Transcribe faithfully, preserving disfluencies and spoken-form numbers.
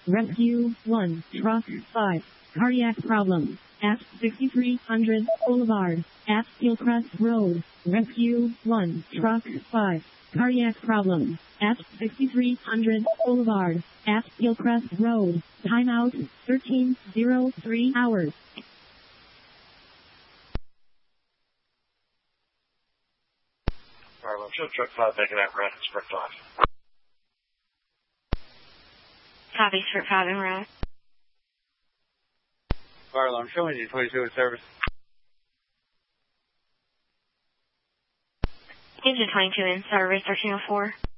Rescue one, Truck five, cardiac problem, at sixty-three hundred Boulevard, at Hillcrest Road. Rescue one, Truck five, cardiac problem, at sixty-three hundred Boulevard, at Hillcrest Road. Timeout, thirteen oh three hours. Alright, well, show truck five making apparatus, truck five. Copy, truck five en route. Fire alarm, show engine twenty-two in service. Engine twenty-two in service, thirteen oh four.